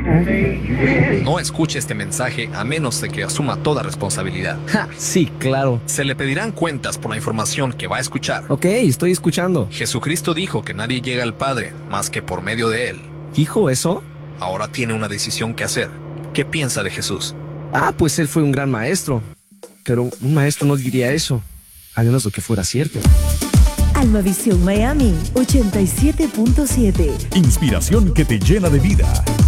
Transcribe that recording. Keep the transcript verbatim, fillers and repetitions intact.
No escuche este mensaje a menos de que asuma toda responsabilidad. Ja, sí, claro. Se le pedirán cuentas por la información que va a escuchar. Ok, estoy escuchando. Jesucristo dijo que nadie llega al Padre más que por medio de Él. ¿Dijo eso? Ahora tiene una decisión que hacer. ¿Qué piensa de Jesús? Ah, pues él fue un gran maestro. Pero un maestro no diría eso, a menos de que fuera cierto. Almavisión Miami ochenta y siete punto siete. Inspiración que te llena de vida.